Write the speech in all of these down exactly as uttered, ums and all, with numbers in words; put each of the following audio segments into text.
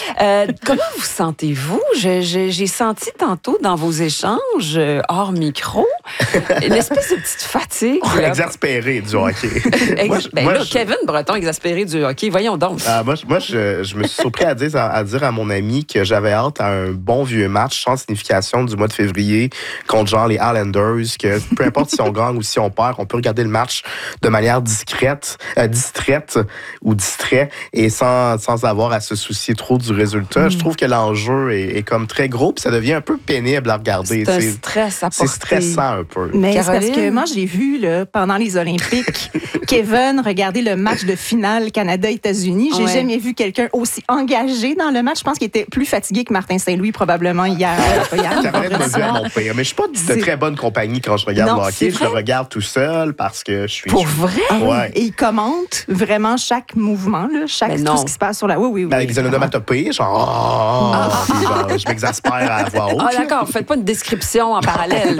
Euh, comment vous sentez-vous? Je, je, j'ai senti tantôt dans vos échanges, euh, hors micro, une espèce de petite fatigue. Exaspéré du hockey. Ex- moi, je, ben moi, là, je... Kevin Breton, exaspéré du hockey. Voyons donc. Ah, moi, moi je, je me suis surpris à dire, à, à dire à mon ami que j'avais hâte à un bon vieux match sans signification du mois de février contre genre les Islanders, que peu importe si on gagne ou si on perd, on peut regarder le match de manière discrète, euh, distraite ou distrait et sans, sans avoir à se soucier trop du résultat. Mm. Je trouve que l'enjeu est, est comme très gros puis ça devient un peu pénible à regarder. C'est un c'est, stress à porter. C'est stressant un peu. Mais c'est parce que moi, j'ai vu là, pendant les Olympiques Kevin regarder le match de finale Canada-États-Unis. J'ai ouais. jamais vu quelqu'un aussi engagé dans le match. Je pense qu'il était plus fatigué que Martin Saint-Louis probablement hier. Euh, hier Caroline me dit à mon père. Mais je suis pas de c'est... très bonne compagnie quand je regarde non, le hockey. Je le regarde tout seul parce que je suis... Pour je... vrai? Ouais. Et il commente vraiment chaque mouvement, là, chaque, tout ce qui se passe sur la... Oui, oui, oui. Ben, avec des onomatopées, genre... Oh, ah, ah, ah, ben, je m'exaspère à voix haute. Ah, d'accord. Faites pas une description en parallèle.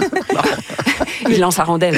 Il lance la rondelle.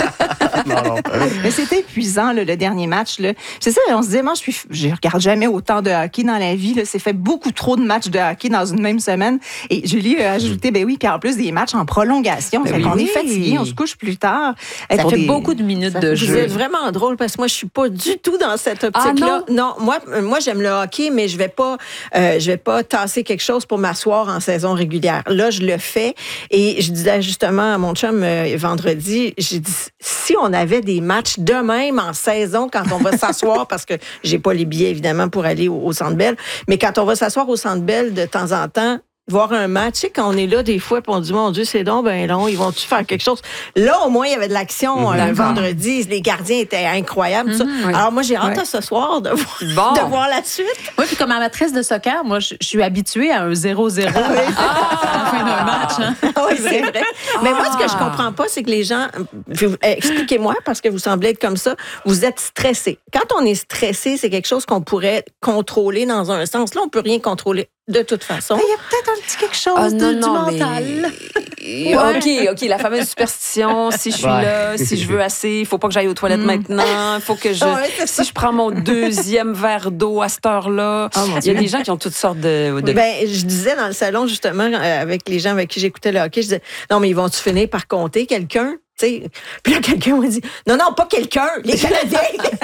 non, non. Mais c'était épuisant, là, le dernier match. Là. C'est ça, on se disait, moi, je suis, je regarde jamais autant de hockey dans la vie. Là. C'est fait beaucoup trop de matchs de hockey dans une même semaine. Et Julie a ajouté, ben oui, qu'en plus des matchs en prolongation, ben oui, on oui. est fatigué, on se couche plus tard. Ça fait des... beaucoup de minutes ça de jeu. Vous êtes vraiment drôle parce que moi, je suis pas du tout dans cette optique-là. Ah, non? non, moi, moi, j'aime le hockey, mais je vais pas, euh, je vais pas tasser quelque chose pour m'asseoir en saison régulière. Là, je le fais. Et je disais justement à mon chum euh, vendredi, j'ai dit, si on avait des matchs de même en saison quand on va s'asseoir, parce que j'ai pas les billets évidemment pour aller au, au Centre Bell, mais quand on va s'asseoir au Centre Bell de temps en temps, voir un match, tu sais, quand on est là des fois, puis on dit, mon Dieu, c'est donc ben long, ils vont-tu faire quelque chose? Là, au moins, il y avait de l'action mm-hmm. le vendredi, les gardiens étaient incroyables. Mm-hmm, oui. Alors moi, j'ai hâte oui. ce soir de voir, bon. de voir la suite. Oui, puis comme amatrice de soccer, moi, je, je suis habituée à un zéro zéro ah, oui. à la fin d'un match. Hein. Oui, c'est vrai. Ah. Mais moi, ce que je comprends pas, c'est que les gens, expliquez-moi, parce que vous semblez être comme ça, vous êtes stressés. Quand on est stressé, c'est quelque chose qu'on pourrait contrôler dans un sens. Là, on peut rien contrôler. De toute façon. Il y a peut-être un petit quelque chose ah, non, de, non, du mental. Mais... ouais. OK, OK, la fameuse superstition, si je suis ouais. là, si je veux assez, il faut pas que j'aille aux toilettes mm. maintenant, il faut que je... Ouais, si je prends mon deuxième verre d'eau à cette heure-là, il oh, y a des gens qui ont toutes sortes de... de... Ben, je disais dans le salon, justement, avec les gens avec qui j'écoutais le hockey, je disais, non, mais ils vont-tu finir par compter quelqu'un? T'sais. Puis là, quelqu'un m'a dit, non, non, pas quelqu'un, les Canadiens.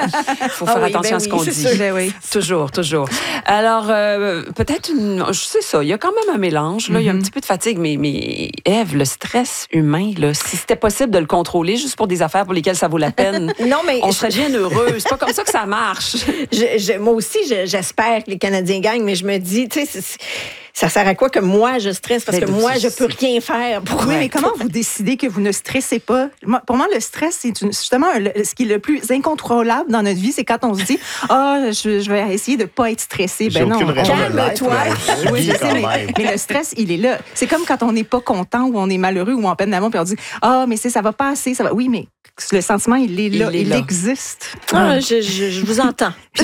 Il faut faire ah oui, attention ben à ce qu'on oui, dit. Ben oui. Toujours, toujours. Alors, euh, peut-être, une, je sais ça, il y a quand même un mélange, là, il mm-hmm. y a un petit peu de fatigue, mais, mais Ève, le stress humain, là, si c'était possible de le contrôler juste pour des affaires pour lesquelles ça vaut la peine, non, mais on serait bien heureux. C'est pas comme ça que ça marche. je, je, moi aussi, je, j'espère que les Canadiens gagnent, mais je me dis, tu sais, ça sert à quoi que moi, je stresse? Parce mais que moi, je peux rien faire. Pour oui, mais comment vous décidez que vous ne stressez pas? Moi, pour moi, le stress, c'est une, justement un, ce qui est le plus incontrôlable dans notre vie, c'est quand on se dit « Ah, oh, je, je vais essayer de ne pas être stressé. » Ben non, calme-toi. Oui, je sais, mais, mais le stress, il est là. C'est comme quand on n'est pas content ou on est malheureux ou en peine d'amour, puis on dit « Ah, oh, mais c'est, ça va pas assez. Ça va. » Oui, mais le sentiment, il est là. Il, est il là. existe. Ah, ah. Je, je, je vous entends. Et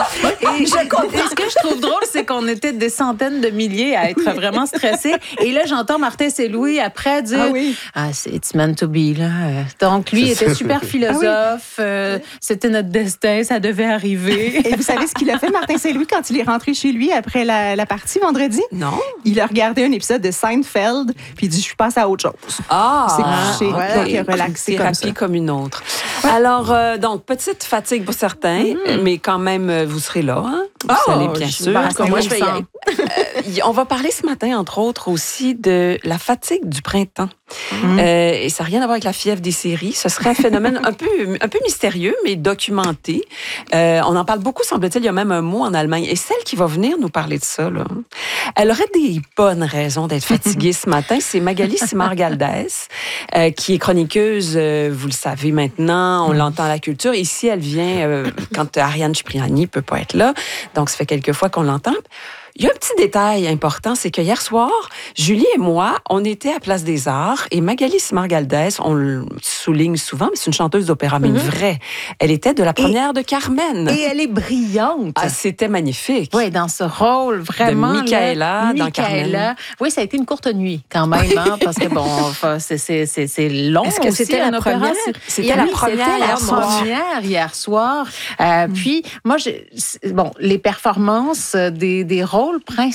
je comprends. Et ce que je trouve drôle, c'est qu'on était des centaines de milliers à être oui. vraiment stressés. Et là, j'entends Martin Saint-Louis après dire ah, oui. ah c'est it's meant to be là. Donc lui était super philosophe. Ah, oui. euh, c'était notre destin, ça devait arriver. Et vous savez ce qu'il a fait, Martin Saint-Louis, quand il est rentré chez lui après la, la partie vendredi? Non. Il a regardé un épisode de Seinfeld, puis il dit je passe à autre chose. Ah. C'est couché, ouais. donc il a relaxé comme ça. Comme une autre. Ouais. Alors euh, donc petite fatigue pour certains, mm. mais quand même vous serez là. Hein? Vous oh, allez bien sûr. Bah, moi je vais y aller. euh, on va parler ce matin, entre autres, aussi de la fatigue du printemps. Mmh. Euh, et ça n'a rien à voir avec la fièvre des séries. Ce serait un phénomène un peu, un peu mystérieux, mais documenté. Euh, on en parle beaucoup, semble-t-il. Il y a même un mot en Allemagne. Et celle qui va venir nous parler de ça, là, elle aurait des bonnes raisons d'être fatiguée ce matin. C'est Magali Simard-Galdès, euh, qui est chroniqueuse, euh, vous le savez maintenant, on mmh. l'entend à la culture. Ici, elle vient euh, quand Ariane Cipriani ne peut pas être là. Donc, ça fait quelques fois qu'on l'entend. Il y a un petit détail important, c'est que hier soir, Julie et moi, on était à Place des Arts et Magali Simard-Galdès, on le souligne souvent, mais c'est une chanteuse d'opéra, mais mm-hmm. une vraie. Elle était de la première et, de Carmen. Et elle est brillante. Ah, c'était magnifique. Oui, dans ce rôle, vraiment. De Michaela, là, dans Carmen. Oui, ça a été une courte nuit quand même, hein, parce que bon, c'est, c'est, c'est, c'est long. Est-ce que aussi, c'était la opéra? première? C'était oui, la première c'était hier soir. Première hier soir. Euh, mm. Puis, moi, j'ai, bon, les performances des, des rôles principaux,